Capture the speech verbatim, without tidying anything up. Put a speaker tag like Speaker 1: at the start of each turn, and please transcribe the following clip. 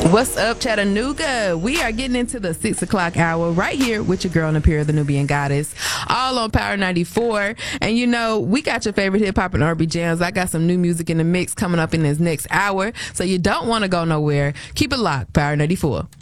Speaker 1: What's up, Chattanooga? We are getting into the six o'clock hour right here with your girl, Napira, the Nubian Goddess, all on Power ninety-four. And you know, we got your favorite hip hop and R and B jams. I got some new music in the mix coming up in this next hour, so you don't want to go nowhere. Keep it locked, Power ninety-four.